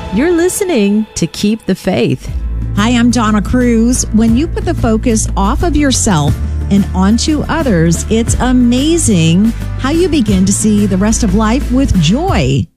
You're listening to Keep the Faith. Hi, I'm Donna Cruz. When you put the focus off of yourself and onto others, it's amazing how you begin to see the rest of life with joy.